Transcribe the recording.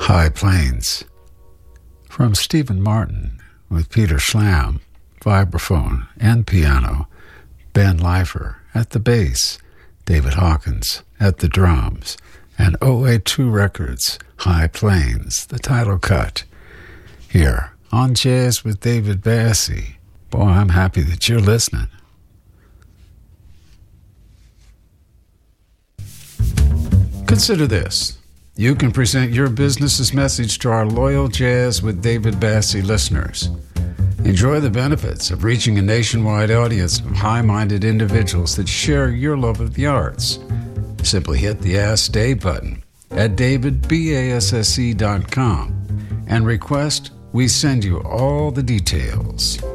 High Plains. From Stephen Martin with Peter Schlam, vibraphone and piano, Ben Leifer at the bass, David Hawkins at the drums, and OA2 Records, High Plains, the title cut. Here on Jazz with David Bassie. Boy, I'm happy that you're listening. Consider this. You can present your business's message to our loyal Jazz with David Bassie listeners. Enjoy the benefits of reaching a nationwide audience of high-minded individuals that share your love of the arts. Simply hit the Ask Dave button at davidbasse.com and request we send you all the details.